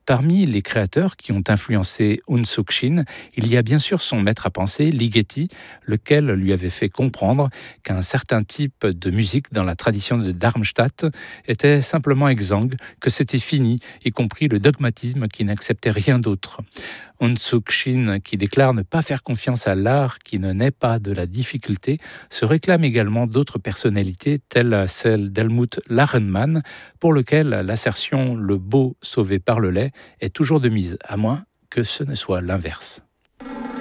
Parmi les créateurs qui ont influencé Aung Suu Kyi, il y a bien sûr son maître à penser, Ligeti, lequel lui avait fait comprendre qu'un certain type de musique dans la tradition de Darmstadt était simplement exsangue, que c'était fini, y compris le dogmatisme qui n'acceptait rien d'autre. Aung Suu Kyi, qui déclare ne pas faire confiance à l'art qui ne naît pas de la difficulté, se réclame également d'autres personnalités, telles celle d'Helmut Lachenmann, pour lequel l'assertion « le beau sauvé par le laid » est toujours de mise, à moins que ce ne soit l'inverse.